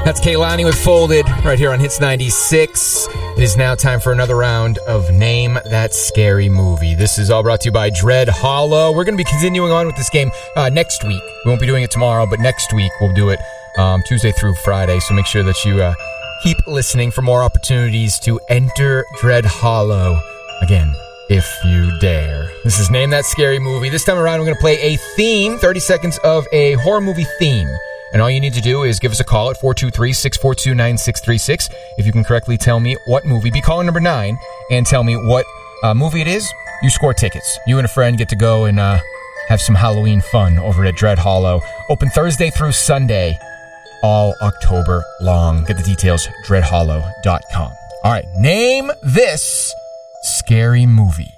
That's Kehlani with Folded right here on Hits 96. It is now time for another round of Name That Scary Movie. This is all brought to you by Dread Hollow. We're going to be continuing on with this game next week. We won't be doing it tomorrow, but next week we'll do it Tuesday through Friday. So make sure that you keep listening for more opportunities to enter Dread Hollow. Again, if you dare. This is Name That Scary Movie. This time around, we're going to play a theme, 30 seconds of a horror movie theme. And all you need to do is give us a call at 423-642-9636. If you can correctly tell me what movie, be caller number 9, and tell me what movie it is, you score tickets. You and a friend get to go and have some Halloween fun over at Dread Hollow. Open Thursday through Sunday, all October long. Get the details, dreadhollow.com. All right, name this scary movie.